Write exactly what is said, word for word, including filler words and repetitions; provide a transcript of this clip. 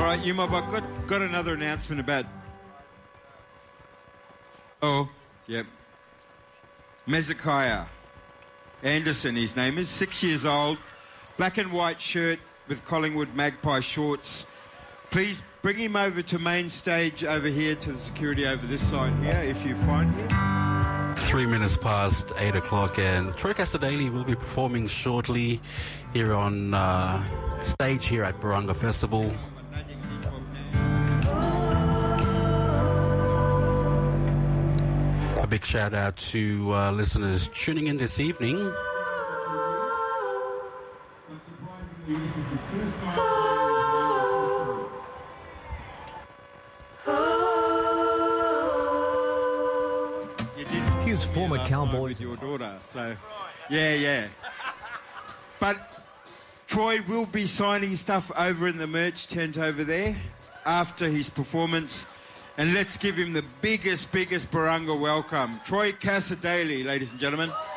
right, you mob, I've got, got another announcement about... Oh, yep. Mezekiah Anderson, his name is, six years old, black and white shirt with Collingwood Magpie shorts. Please bring him over to main stage over here to the security over this side here, if you find him. Three minutes past eight o'clock, and Troy Casterdaly will be performing shortly here on uh, stage here at Barunga Festival. A big shout out to uh, listeners tuning in this evening. His former Cowboys with your daughter, so yeah, yeah. But Troy will be signing stuff over in the merch tent over there after his performance. And let's give him the biggest, biggest Barunga welcome. Troy Casterdaly, ladies and gentlemen.